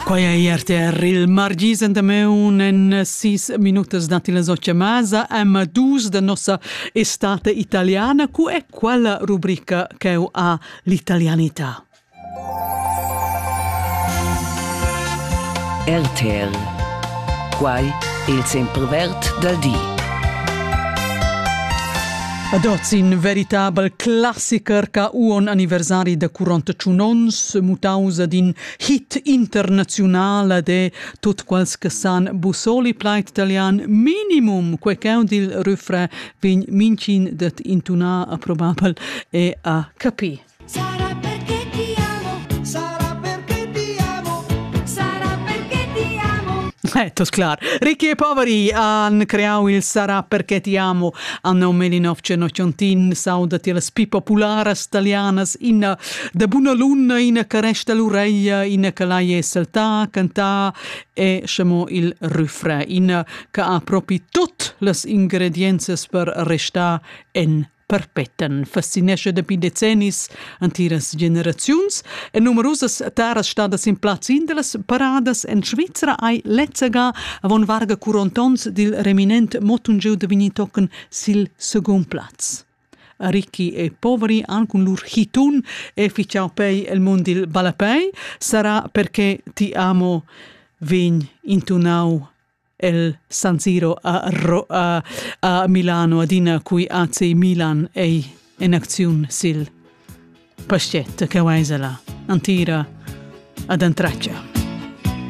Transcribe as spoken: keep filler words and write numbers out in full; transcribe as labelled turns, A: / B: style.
A: Quai è R T R, il margisen da me un en sis minutos dati la soccia masa, em dus da nostra estate italiana, cu è quella rubrica che ha l'italianità.
B: R T R. Quai il semprevert dal di.
A: Adoz in veritabel classicer ca uon anniversari da quarantacinque ons, mutausa din hit internazionale de tot quals che san bussoli plait italian minimum quei che il refrain vegn mincin dat intuna a probabel e a capi.
C: Sarà perché ti amo, sarà perché ti amo, sarà perché ti amo.
A: Eh, tos clar. Ricchi e poveri han creau il Sarà perché ti amo anno millenovecentoottantin sauda tie las pi popularas italianas in da buna luna in che resta l'ureia in che lai salta canta e chamo il refrain in che ha proprio tutte las ingrediences per resta en perpetten. Fascinesce da pi decennis antiras generaziuns e numerosas taras stadas in plaz in delas paradas en Svizzera ai letzega avon varga quarantons dil reminent motungiu de vini tocken sil segon plaz. Ricchi e poveri anche un lur hitun e ficiau pei el mondil balapei sarà perché ti amo vegn intunau el San Siro a, Ro, a, a Milano adina cui A C Milan e in azione sil pascetta che vaisela antira ad antraccia.